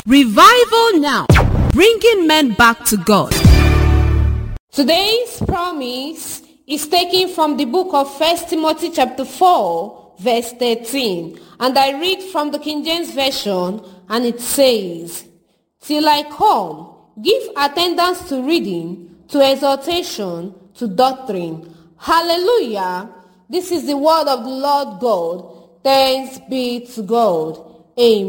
Revival Now, bringing men back to God. Today's promise is taken from the book of 1 Timothy chapter 4, verse 13. And I read from the King James Version, and it says, "Till I come, give attendance to reading, to exhortation, to doctrine." Hallelujah! This is the word of the Lord God. Thanks be to God. Amen.